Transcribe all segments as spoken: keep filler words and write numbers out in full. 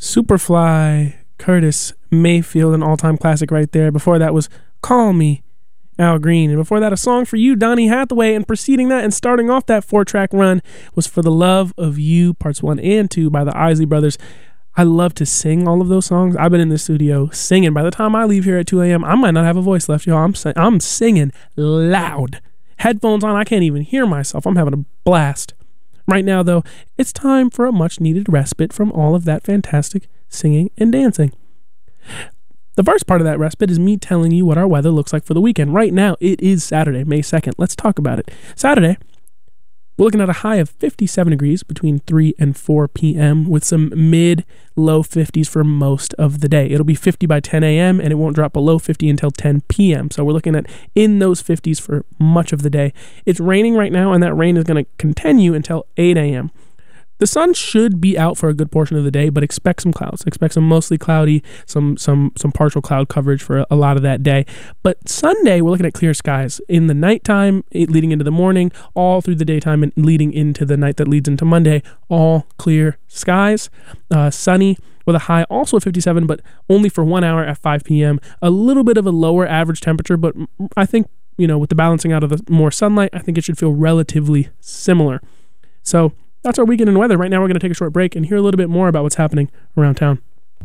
Superfly, Curtis Mayfield, an all-time classic right there. Before that was Call Me, Al Green. And before that, a song for you, Donny Hathaway. And preceding that and starting off that four-track run was For the Love of You, parts one and two by the Isley Brothers. I love to sing all of those songs. I've been in the studio singing. By the time I leave here at two a.m., I might not have a voice left, y'all. I'm, sing- I'm singing loud. Headphones on, I can't even hear myself. I'm having a blast. Right now, though, it's time for a much-needed respite from all of that fantastic singing and dancing. The first part of that respite is me telling you what our weather looks like for the weekend. Right now, it is Saturday, May second. Let's talk about it. Saturday, we're looking at a high of fifty-seven degrees between three and four p.m. with some mid-low fifties for most of the day. It'll be fifty by ten a.m. and it won't drop below fifty until ten p.m. So we're looking at in those fifties for much of the day. It's raining right now, and that rain is going to continue until eight a.m. The sun should be out for a good portion of the day, but expect some clouds. Expect some mostly cloudy, some some some partial cloud coverage for a, a lot of that day. But Sunday, we're looking at clear skies. In the nighttime, it, leading into the morning, all through the daytime, and leading into the night that leads into Monday, all clear skies. Uh, sunny with a high also at fifty-seven, but only for one hour at five p.m. A little bit of a lower average temperature, but I think, you know, with the balancing out of the more sunlight, I think it should feel relatively similar. So that's our weekend in weather. Right now, we're going to take a short break and hear a little bit more about what's happening around town.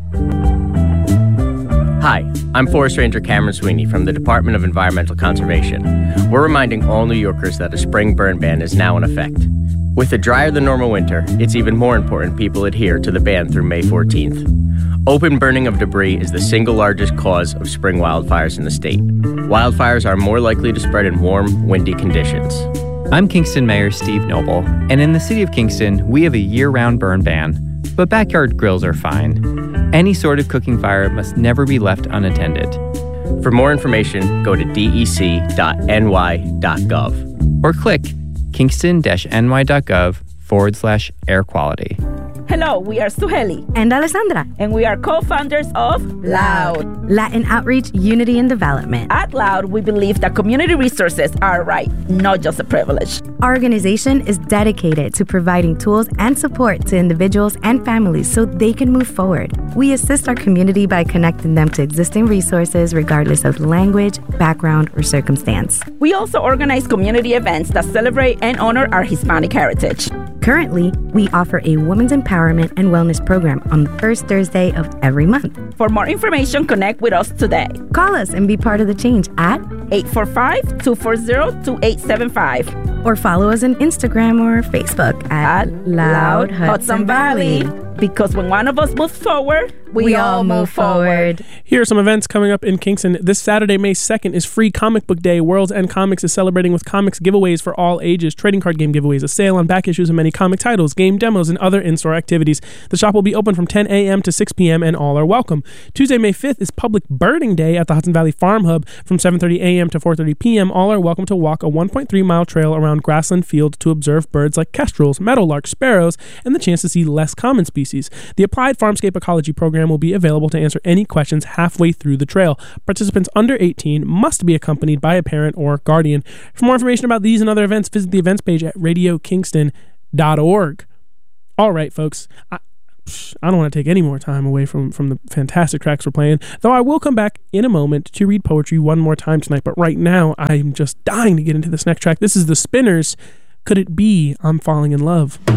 Hi, I'm Forest Ranger Cameron Sweeney from the Department of Environmental Conservation. We're reminding all New Yorkers that a spring burn ban is now in effect. With a drier than normal winter, it's even more important people adhere to the ban through May fourteenth. Open burning of debris is the single largest cause of spring wildfires in the state. Wildfires are more likely to spread in warm, windy conditions. I'm Kingston Mayor Steve Noble, and in the city of Kingston, we have a year-round burn ban, but backyard grills are fine. Any sort of cooking fire must never be left unattended. For more information, go to d e c dot n y dot gov or click kingston-ny.gov forward slash air quality. Hello, we are Suheli and Alessandra, and we are co-founders of Loud, Latin Outreach, Unity and Development. At Loud, we believe that community resources are a right, not just a privilege. Our organization is dedicated to providing tools and support to individuals and families so they can move forward. We assist our community by connecting them to existing resources regardless of language, background, or circumstance. We also organize community events that celebrate and honor our Hispanic heritage. Currently, we offer a women's empowerment and wellness program on the first Thursday of every month. For more information, connect with us today. Call us and be part of the change at eight four five, two four zero, two eight seven five. Or follow us on Instagram or Facebook at, at Loud Hudson Valley. Because when one of us moves forward, we, we all move forward. Here are some events coming up in Kingston. This Saturday, May second, is Free Comic Book Day. World's End Comics is celebrating with comics giveaways for all ages, trading card game giveaways, a sale on back issues of many comic titles, game demos, and other in-store activities. The shop will be open from ten a.m. to six p.m. and all are welcome. Tuesday, May fifth, is Public Birding Day at the Hudson Valley Farm Hub from seven thirty a.m. to four thirty p.m. All are welcome to walk a one point three mile trail around Grassland Field to observe birds like kestrels, meadowlarks, sparrows, and the chance to see less common species. The Applied Farmscape Ecology program will be available to answer any questions halfway through the trail. Participants under eighteen must be accompanied by a parent or guardian. For more information about these and other events, visit the events page at radio kingston dot org. All right, folks. I, I don't want to take any more time away from, from the fantastic tracks we're playing, though I will come back in a moment to read poetry one more time tonight. But right now, I'm just dying to get into this next track. This is The Spinners. Could It Be I'm Falling in Love?